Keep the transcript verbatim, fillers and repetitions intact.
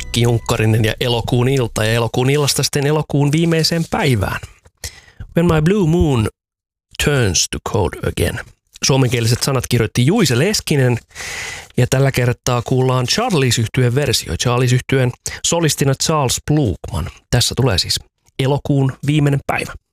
Mikki Junkkarinen ja elokuun ilta ja elokuun illasta sitten elokuun viimeiseen päivään. When my blue moon turns to cold again. Suomenkieliset sanat kirjoitti Juise Leskinen ja tällä kertaa kuullaan Charlies-yhtyeen versio. Charlies-yhtyeen solistina Charles Blukman. Tässä tulee siis elokuun viimeinen päivä.